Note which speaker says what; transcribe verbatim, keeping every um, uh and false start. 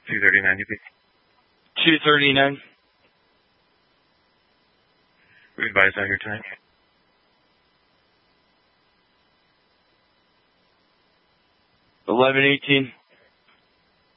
Speaker 1: two thirty-nine, U P.
Speaker 2: two thirty-nine.
Speaker 1: We advise out here tonight.
Speaker 2: eleven eighteen.